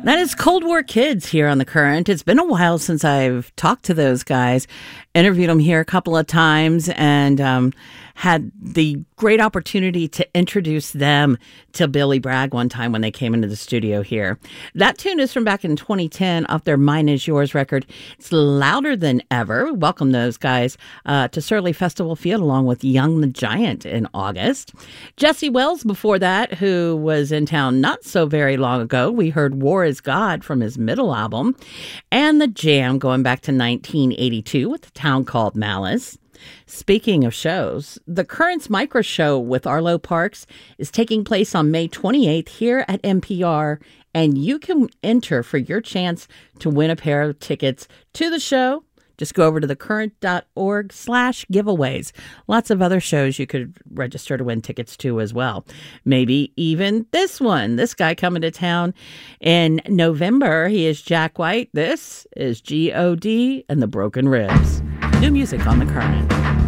That is Cold War Kids here on The Current. It's been a while since I've talked to those guys, interviewed them here a couple of times, and had the great opportunity to introduce them to Billy Bragg one time when they came into the studio here. That tune is from back in 2010 off their Mine Is Yours record. It's Louder Than Ever. We welcome those guys to Surly Festival Field along with Young the Giant in August. Jesse Wells before that, who was in town not so very long ago. We heard War Is God from his middle album. And The Jam going back to 1982 with A Town Called Malice. Speaking of shows, the Current's Micro Show with Arlo Parks is taking place on May 28th here at NPR, and you can enter for your chance to win a pair of tickets to the show. Just go over to thecurrent.org/giveaways. Lots of other shows you could register to win tickets to as well. Maybe even this one. This guy coming to town in November. He is Jack White. This is G.O.D. and the Broken Ribs. New music on The Current.